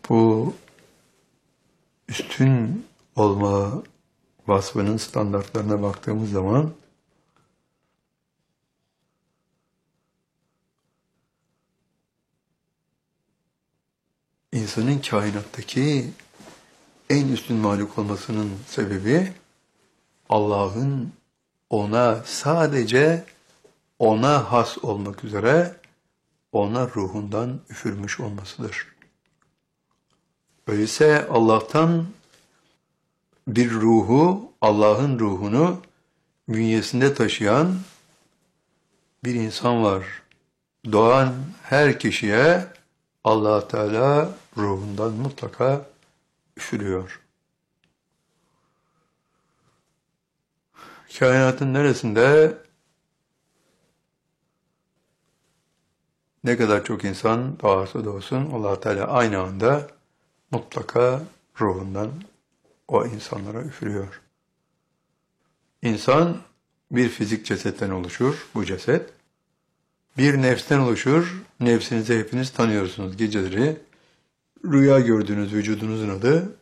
Bu üstün olma vasfının standartlarına baktığımız zaman insanın kainattaki en üstün mahluk olmasının sebebi Allah'ın sadece ona has olmak üzere ona ruhundan üfürmüş olmasıdır. Öyleyse Allah'tan bir ruhu, Allah'ın ruhunu bünyesinde taşıyan bir insan var. Doğan her kişiye Allah Teala ruhundan mutlaka üfürüyor. Kainatın neresinde ne kadar çok insan doğarsa doğsun Allah Teala aynı anda mutlaka ruhundan o insanlara üfürüyor. İnsan bir fizik cesetten oluşur, bu ceset. Bir nefsten oluşur, nefsinizi hepiniz tanıyorsunuz geceleri. Rüya gördüğünüz vücudunuzun adı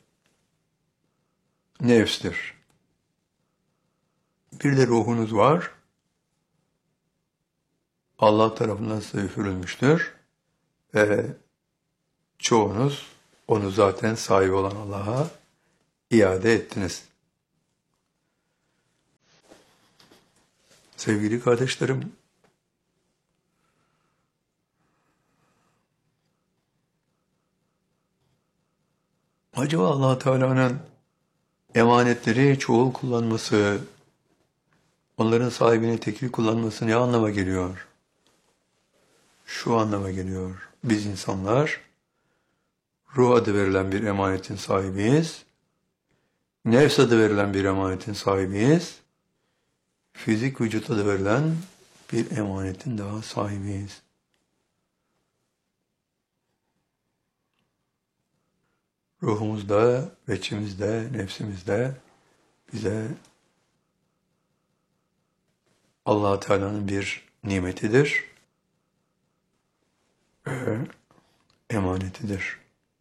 nefstir. Bir de ruhunuz var. Allah tarafından size üfürülmüştür. Ve çoğunuz onu zaten sahibi olan Allah'a iade ettiniz. Sevgili kardeşlerim, acaba Allah Teala'nın emanetleri çoğul kullanması, onların sahibine tekil kullanması ne anlama geliyor? Şu anlama geliyor. Biz insanlar ruh adı verilen bir emanetin sahibiyiz. Nefs adı verilen bir emanetin sahibiyiz. Fizik vücut adı verilen bir emanetin daha sahibiyiz. Ruhumuzda, içimizde, nefsimizde bize Allah Teala'nın bir nimetidir ve emanetidir.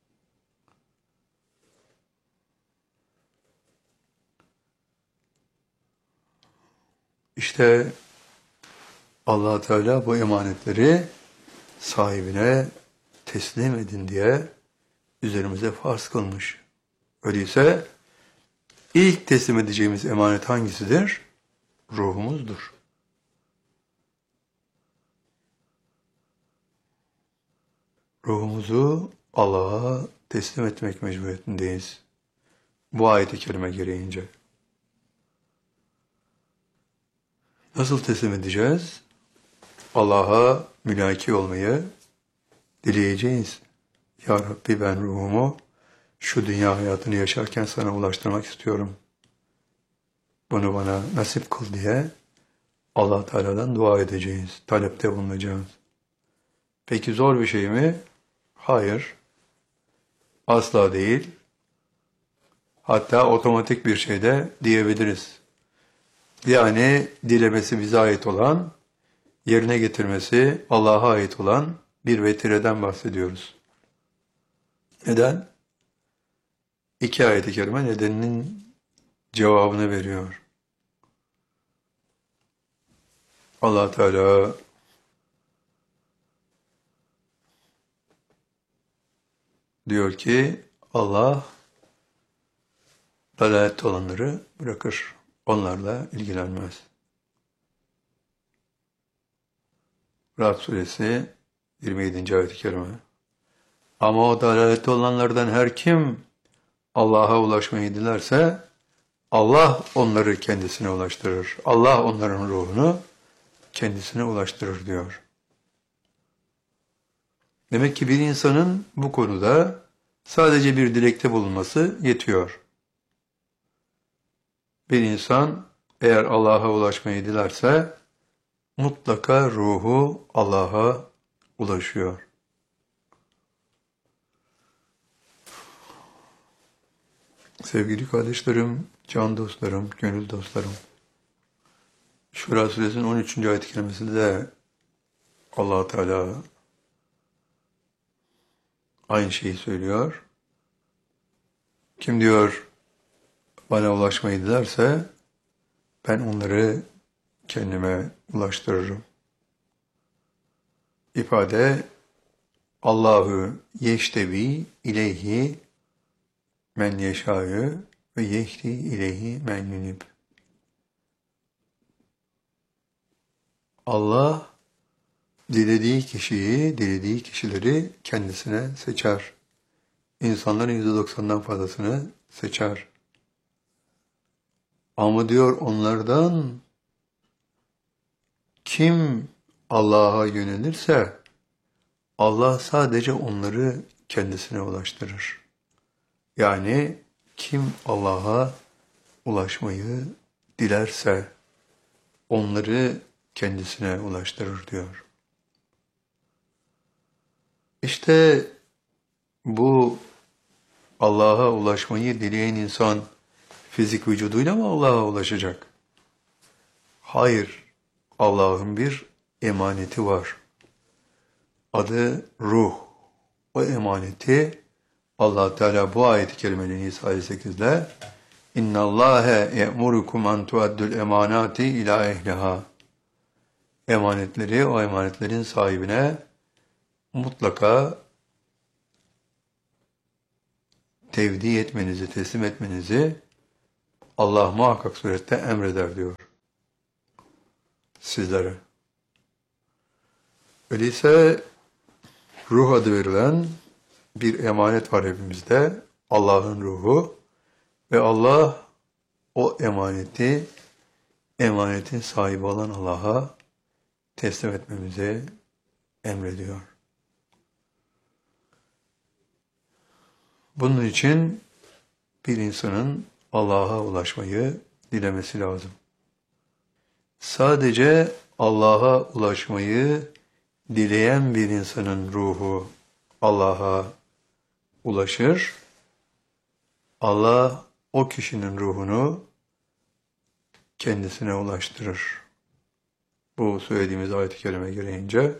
İşte Allah Teala bu emanetleri sahibine teslim edin diye üzerimize farz kılmış. Öyleyse ilk teslim edeceğimiz emanet hangisidir? Ruhumuzdur. Ruhumuzu Allah'a teslim etmek mecburiyetindeyiz. Bu ayet-i kerime gereğince. Nasıl teslim edeceğiz? Allah'a mülaki olmayı dileyeceğiz. Ya Rabbi, ben ruhumu şu dünya hayatını yaşarken sana ulaştırmak istiyorum. Bunu bana nasip kıl diye Allah Teala'dan dua edeceğiz. Talepte bulunacağız. Peki zor bir şey mi? Hayır. Asla değil. Hatta otomatik bir şey de diyebiliriz. Yani dilemesi bize ait olan, yerine getirmesi Allah'a ait olan bir vetireden bahsediyoruz. Neden? İki ayet-i kerime nedeninin cevabını veriyor. Allah Teala diyor ki Allah dalalette olanları bırakır. Onlarla ilgilenmez. Ra'd suresi 27. ayet-i kerime. Ama o dalalette olanlardan her kim Allah'a ulaşmayı dilerse Allah onları kendisine ulaştırır. Allah onların ruhunu kendisine ulaştırır diyor. Demek ki bir insanın bu konuda sadece bir dilekte bulunması yetiyor. Bir insan eğer Allah'a ulaşmayı dilerse mutlaka ruhu Allah'a ulaşıyor. Sevgili kardeşlerim, can dostlarım, gönül dostlarım, Şura suresinin 13. ayet-i kerimesinde de Allah Teala aynı şeyi söylüyor. Kim diyor bana ulaşmayı dilerse ben onları kendime ulaştırırım. İfade Allahu yeştevi ileyhi men yeşâ'ü ve yehdi ileyhi men yunib. Allah dilediği kişiyi, dilediği kişileri kendisine seçer. İnsanların %90'dan fazlasını seçer. Ama diyor onlardan kim Allah'a yönelirse Allah sadece onları kendisine ulaştırır. Yani kim Allah'a ulaşmayı dilerse onları kendisine ulaştırır diyor. İşte bu Allah'a ulaşmayı dileyen insan fizik vücuduyla mı Allah'a ulaşacak? Hayır, Allah'ın bir emaneti var. Adı ruh. O emaneti Allah Teala bu ayet-i kerimenin Nisa 58'de İnna Allahe ye'murukum en tuaddul emanati ila ehliha. Emanetleri o emanetlerin sahibine mutlaka tevdi etmenizi, teslim etmenizi Allah muhakkak surette emreder diyor sizlere. Öyleyse ruh adı verilen bir emanet var hepimizde. Allah'ın ruhu ve Allah o emanetin sahibi olan Allah'a teslim etmemizi emrediyor. Bunun için bir insanın Allah'a ulaşmayı dilemesi lazım. Sadece Allah'a ulaşmayı dileyen bir insanın ruhu Allah'a ulaşır. Allah o kişinin ruhunu kendisine ulaştırır. Bu söylediğimiz ayet-i kerime gereğince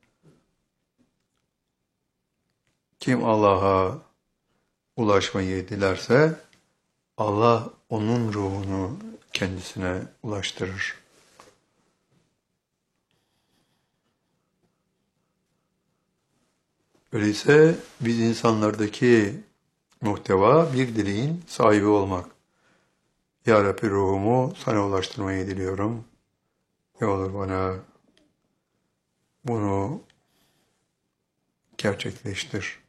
kim Allah'a ulaşmayı dilerse Allah onun ruhunu kendisine ulaştırır. Öyleyse biz insanlardaki muhteva bir dileğin sahibi olmak. Ya Rabbi ruhumu sana ulaştırmayı diliyorum. Ne olur bana bunu gerçekleştir.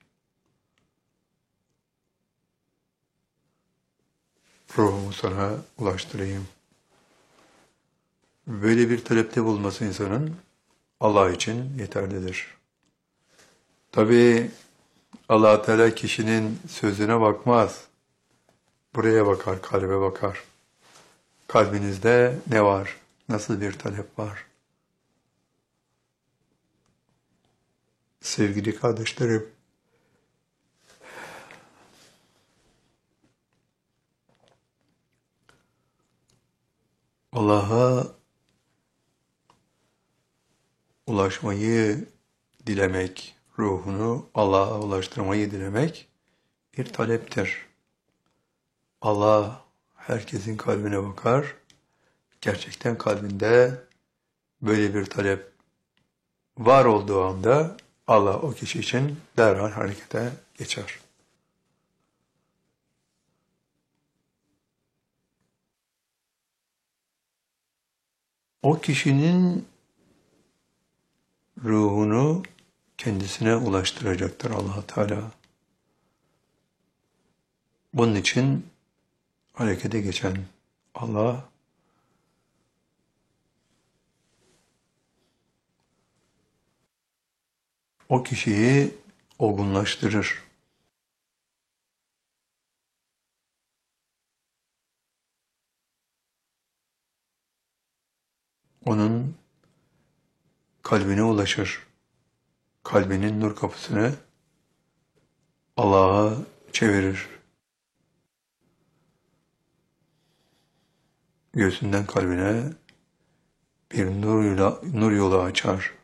Ruhumu sana ulaştırayım. Böyle bir talepte bulunması insanın Allah için yeterlidir. Tabii Allah Teala kişinin sözüne bakmaz. Buraya bakar, kalbe bakar. Kalbinizde ne var? Nasıl bir talep var? Sevgili kardeşlerim, Allah'a ulaşmayı dilemek, ruhunu Allah'a ulaştırmayı dilemek bir taleptir. Allah herkesin kalbine bakar. Gerçekten kalbinde böyle bir talep var olduğu anda Allah o kişi için derhal harekete geçer. O kişinin ruhunu kendisine ulaştıracaktır Allah Teala. Bunun için harekete geçen Allah o kişiyi olgunlaştırır. Onun kalbine ulaşır. Kalbinin nur kapısını Allah'a çevirir. Göğsünden kalbine bir nur yolu açar.